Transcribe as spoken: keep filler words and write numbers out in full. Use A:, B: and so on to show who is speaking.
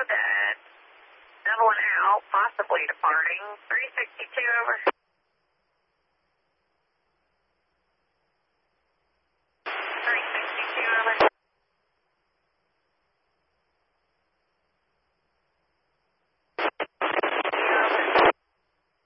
A: that double and out, possibly departing. three sixty-two over.